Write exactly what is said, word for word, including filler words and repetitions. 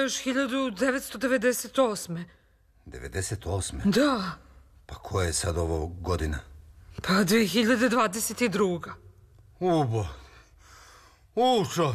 još hiljadu devetsto devedeset osme. devedeset osme? Da. Pa koja je sad ovo godina? Pa dve hiljade dvadeset druga. Ubo. Ušo.